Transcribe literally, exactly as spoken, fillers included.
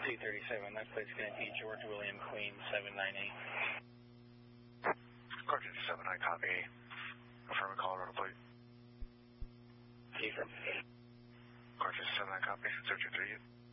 two thirty-seven, that plate's going to be George William Queen seven nine eight. Car fifty-seven, I copy. Affirming Colorado plate. Affirm. Car fifty-seven, I copy. zero two three eight.